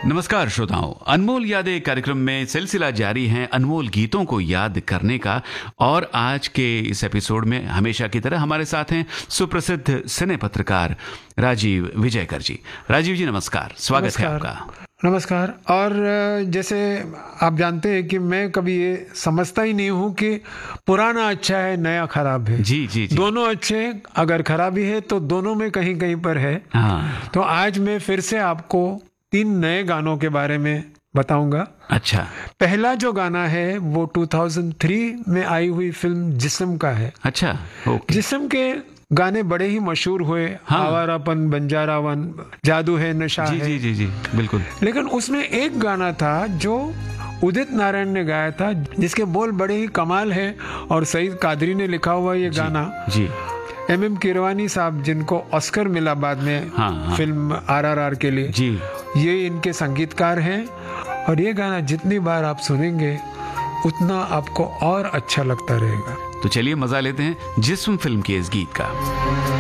नमस्कार श्रोताओं, अनमोल यादें कार्यक्रम में सिलसिला जारी है अनमोल गीतों को याद करने का। और आज के इस एपिसोड में हमेशा की तरह हमारे साथ हैं सुप्रसिद्ध सिने पत्रकार राजीव विजयकर जी। राजीव जी नमस्कार, स्वागत है आपका। नमस्कार। और जैसे आप जानते हैं कि मैं कभी ये समझता ही नहीं हूँ कि पुराना अच्छा है नया खराब है। जी जी जी। दोनों अच्छे, अगर खराबी है तो दोनों में कहीं कहीं पर है। हाँ। तो आज मैं फिर से आपको 3 नए गानों के बारे में बताऊंगा। अच्छा। पहला जो गाना है वो 2003 में आई हुई फिल्म जिस्म का है। अच्छा, ओके। जिस्म के गाने बड़े ही मशहूर हुए। हाँ। आवारापन, बंजारावन, जादू है, नशा जी है। जी जी जी, बिल्कुल। लेकिन उसमें एक गाना था जो उदित नारायण ने गाया था, जिसके बोल बड़े ही कमाल है और सईद कादरी ने लिखा हुआ ये गाना। जी। एम किरवानी साहब, जिनको ऑस्कर मिला बाद में हाँ। फिल्म RRR के लिए, जी। ये इनके संगीतकार हैं। और ये गाना जितनी बार आप सुनेंगे उतना आपको और अच्छा लगता रहेगा। तो चलिए मजा लेते हैं जिस्म फिल्म के इस गीत का।